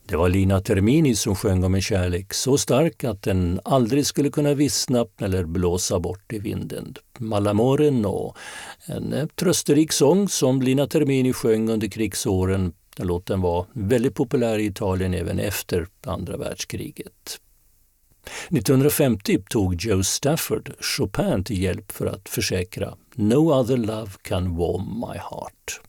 Det var Lina Termini som sjöng om en kärlek så stark att den aldrig skulle kunna vissna eller blåsa bort i vinden. Mal'amore no, en trösterik sång som Lina Termini sjöng under krigsåren. Den låten var väldigt populär i Italien även efter andra världskriget. 1950 tog Joe Stafford Chopin till hjälp för att försäkra "No other love can warm my heart".